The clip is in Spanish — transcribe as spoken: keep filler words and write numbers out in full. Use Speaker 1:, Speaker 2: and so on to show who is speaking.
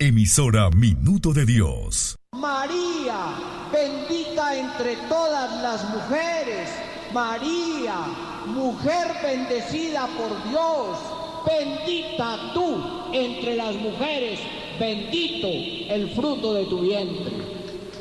Speaker 1: Emisora Minuto de Dios.
Speaker 2: María, bendita entre todas las mujeres. María, mujer bendecida por Dios. Bendita tú entre las mujeres. Bendito el fruto de tu vientre.